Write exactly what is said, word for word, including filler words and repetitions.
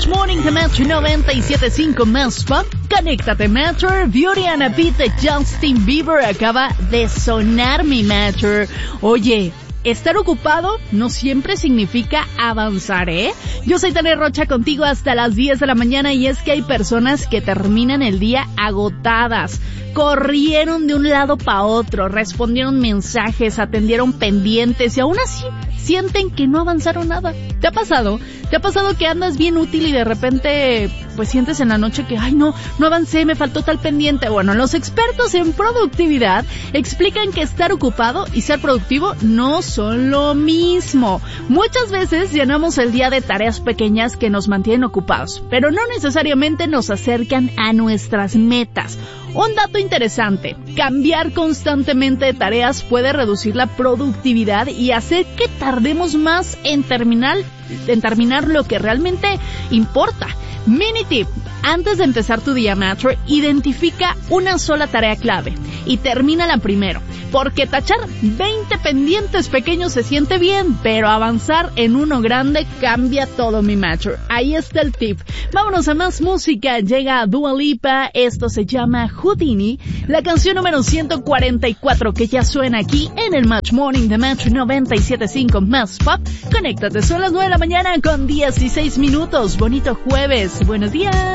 Match Morning de Metro noventa y siete punto cinco Más Pop. Conéctate, Metro. Beauty and a Beat de Justin Bieber acaba de sonar, mi Metro. Oye, estar ocupado no siempre significa avanzar, ¿eh? Yo soy Tania Rocha contigo hasta las diez de la mañana y es que hay personas que terminan el día agotadas. Corrieron de un lado para otro, respondieron mensajes, atendieron pendientes y aún así sienten que no avanzaron nada. ¿Te ha pasado? ¿Te ha pasado que andas bien útil y de repente pues sientes en la noche que ay no, no avancé, me faltó tal pendiente? Bueno, los expertos en productividad explican que estar ocupado y ser productivo no son lo mismo. Muchas veces llenamos el día de tareas pequeñas que nos mantienen ocupados, pero no necesariamente nos acercan a nuestras metas. Un dato interesante, cambiar constantemente de tareas puede reducir la productividad y hacer que tardemos más en terminar, en terminar lo que realmente importa. Mini tip, antes de empezar tu día, Metro, identifica una sola tarea clave y termínala primero, porque tachar veinte pendientes pequeños se siente bien, pero avanzar en uno grande cambia todo, mi Metro. Ahí está el tip. Vámonos a más música, llega Dua Lipa, esto se llama Houdini, la canción número ciento cuarenta y cuatro que ya suena aquí en el Match Morning de Metro noventa y siete punto cinco Más Pop. Conéctate, son las nueve de la mañana con dieciséis minutos. Bonito jueves. Buenos días.